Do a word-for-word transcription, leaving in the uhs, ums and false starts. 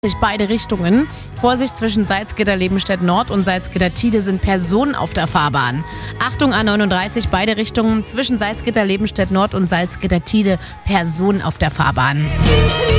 Beide Richtungen. Vorsicht, zwischen Salzgitter-Lebenstedt Nord und Salzgitter-Tide sind Personen auf der Fahrbahn. Achtung, A neununddreißig, beide Richtungen. Zwischen Salzgitter-Lebenstedt Nord und Salzgitter-Tide Personen auf der Fahrbahn.